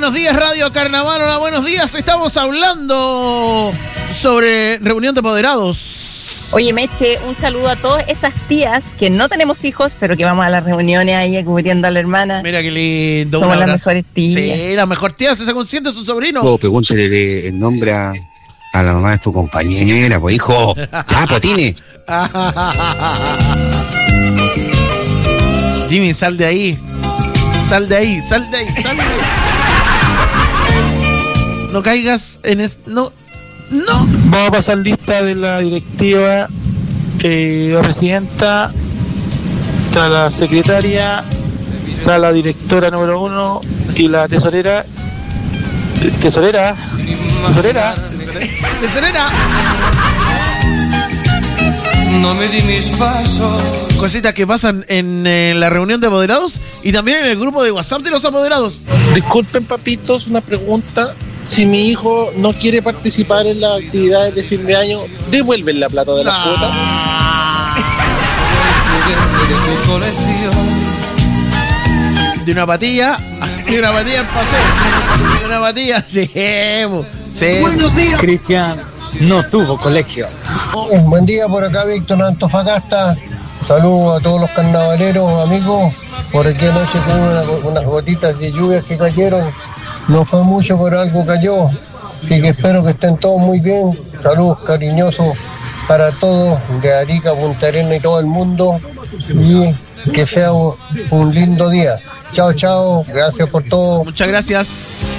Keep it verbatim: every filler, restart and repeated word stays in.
buenos días, Radio Carnaval. Hola, buenos días. Estamos hablando sobre reunión de apoderados. Oye, Meche, un saludo a todas esas tías que no tenemos hijos, pero que vamos a las reuniones ahí cubriendo a la hermana. Mira qué lindo. Somos las mejores tías. Sí, la mejor tía se consciente de su sobrino. Oh, pregúntale el nombre a, a la mamá de tu compañera, pues hijo. Ah, potine. Jimmy, sal de ahí. Sal de ahí, sal de ahí, sal de ahí. No caigas en es... No. No. Vamos a pasar lista de la directiva, eh, la presidenta, está la secretaria, está la directora número uno y la tesorera. Tesorera. Tesorera. Tesorera. No me di mis pasos. Cositas que pasan en eh, la reunión de apoderados y también en el grupo de WhatsApp de los apoderados. Disculpen, papitos, una pregunta. Si mi hijo no quiere participar en las actividades de fin de año, ¿devuelven la plata de la no. cuota? De una patilla, de una patilla en paseo. De una patilla, sí, sí. Buenos días. Cristian no tuvo colegio. Oh, buen día por acá, Víctor Antofagasta. Saludos a todos los carnavaleros, amigos. Por aquí anoche tuve una, unas gotitas de lluvias que cayeron. No fue mucho, pero algo cayó. Así que espero que estén todos muy bien. Saludos cariñosos para todos de Arica, Punta Arenas y todo el mundo. Y que sea un lindo día. Chao, chao. Gracias por todo. Muchas gracias.